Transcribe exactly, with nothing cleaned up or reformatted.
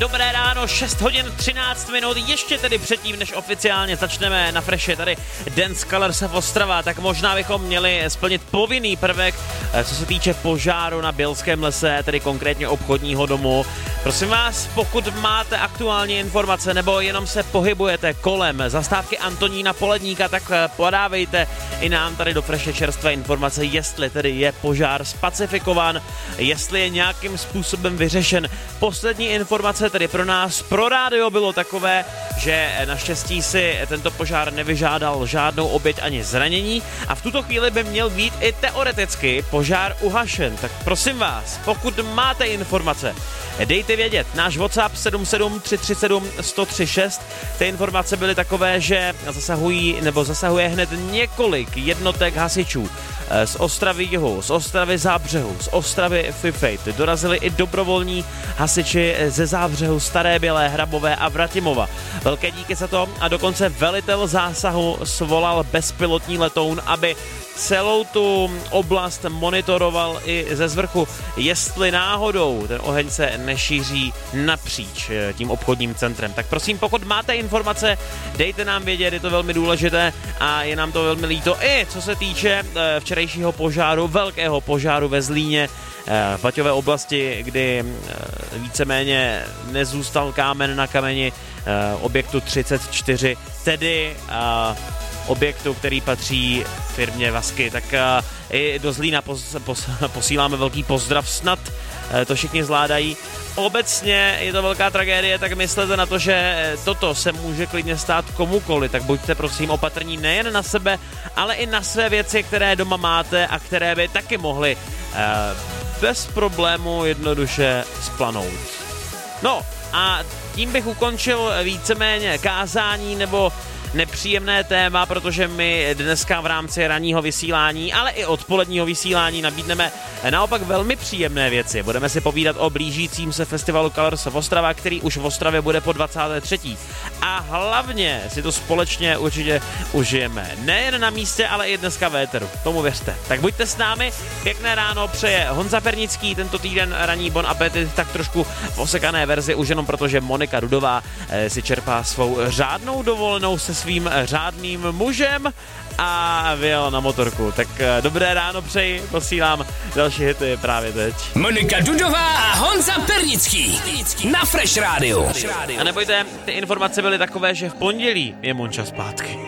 Dobré ráno, šest hodin třináct minut, ještě tedy předtím, než oficiálně začneme na Freši tady Dance Colors v Ostrava, tak možná bychom měli splnit povinný prvek, co se týče požáru na Bělském lese, tedy konkrétně obchodního domu. Prosím vás, pokud máte aktuální informace nebo jenom se pohybujete kolem zastávky Antonína Poledníka, tak podávejte i nám tady do Freše čerstvé informace, jestli tedy je požár spacifikován, jestli je nějakým způsobem vyřešen. Poslední informace tedy pro nás, pro rádio bylo takové, že naštěstí si tento požár nevyžádal žádnou oběť ani zranění a v tuto chvíli by měl být i teoreticky požár uhašen. Tak prosím vás, pokud máte informace, dejte vědět. Náš WhatsApp sedm sedm tři tři sedm jedna nula tři šest. Ty informace byly takové, že zasahují nebo zasahuje hned několik jednotek hasičů z Ostravy Jihu, z Ostravy Zábřehu, z Ostravy Fifejt. Dorazili i dobrovolní hasiči ze Zábřehu, Staré Bělé, Hrabové a Vratimova. Velké díky za to a dokonce velitel zásahu svolal bezpilotní letoun, aby celou tu oblast monitoroval i ze zvrchu, jestli náhodou ten oheň se nešíří napříč tím obchodním centrem. Tak prosím, pokud máte informace, dejte nám vědět, je to velmi důležité a je nám to velmi líto. I co se týče včerejšího požáru, velkého požáru ve Zlíně, v Baťové oblasti, kdy víceméně nezůstal kámen na kameni objektu třicet čtyři, tedy objektu, který patří firmě Vasky, tak uh, i do Zlína pos, pos, posíláme velký pozdrav, snad uh, to všichni zvládají. Obecně je to velká tragédie, tak myslete na to, že toto se může klidně stát komukoli, tak buďte prosím opatrní nejen na sebe, ale i na své věci, které doma máte a které by taky mohly uh, bez problému jednoduše splanout. No a tím bych ukončil víceméně kázání nebo nepříjemné téma, protože my dneska v rámci ranního vysílání, ale i odpoledního vysílání nabídneme naopak velmi příjemné věci. Budeme si povídat o blížícím se festivalu Colors v Ostrava, který už v Ostravě bude po dvacáté třetí A hlavně si to společně určitě užijeme. Nejen na místě, ale i dneska v éteru. Tomu věřte. Tak buďte s námi. Pěkné ráno přeje Honza Pernický. Tento týden ranní bon appetit tak trošku v osekané verzi, už jenom protože Monika Rudová si čerpá svou řádnou dovolenou se svým řádným mužem a vyjel na motorku. Tak dobré ráno přeji, posílám další hity právě teď. Monika Dudová a Honza Pernický na Fresh Radio. A nebojte, ty informace byly takové, že v pondělí je Monča zpátky.